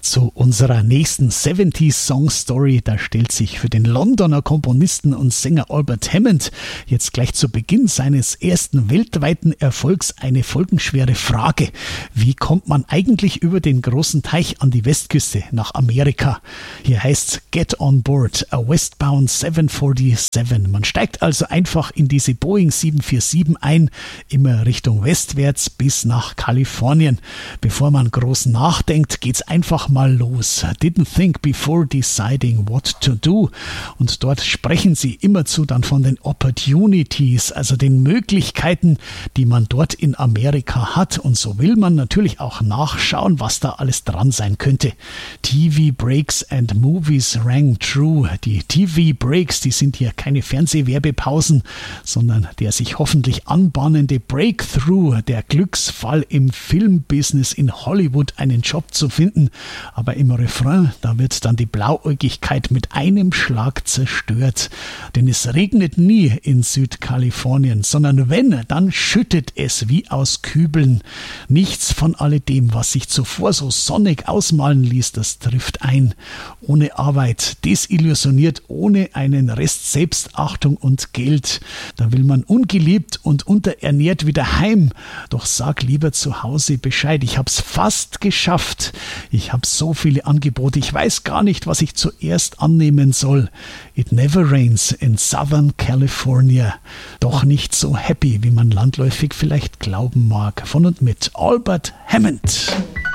Zu unserer nächsten 70s Song Story, da stellt sich für den Londoner Komponisten und Sänger Albert Hammond jetzt gleich zu Beginn seines ersten weltweiten Erfolgs eine folgenschwere Frage. Wie kommt man eigentlich über den großen Teich an die Westküste nach Amerika? Hier heißt's Get on Board, a Westbound 747. Man steigt also einfach in diese Boeing 747 ein, immer Richtung westwärts bis nach Kalifornien. Bevor man groß nachdenkt, geht's einfach mal los. Didn't think before deciding what to do. Und dort sprechen sie immerzu dann von den Opportunities, also den Möglichkeiten, die man dort in Amerika hat. Und so will man natürlich auch nachschauen, was da alles dran sein könnte. TV Breaks and Movies rang true. Die TV Breaks, die sind hier keine Fernsehwerbepausen, sondern der sich hoffentlich anbahnende Breakthrough, der Glücksfall im Filmbusiness in Hollywood, einen Job zu finden. Aber im Refrain, da wird dann die Blauäugigkeit mit einem Schlag zerstört. Denn es regnet nie in Südkalifornien, sondern wenn, dann schüttet es wie aus Kübeln. Nichts von alledem, was sich zuvor so sonnig ausmalen ließ, das trifft ein. Ohne Arbeit, desillusioniert, ohne einen Rest Selbstachtung und Geld. Da will man ungeliebt und unterernährt wieder heim. Doch sag lieber zu Hause Bescheid, ich hab's fast geschafft. Ich hab so viele Angebote, ich weiß gar nicht, was ich zuerst annehmen soll. It never rains in Southern California. Doch nicht so happy, wie man landläufig vielleicht glauben mag. Von und mit Albert Hammond.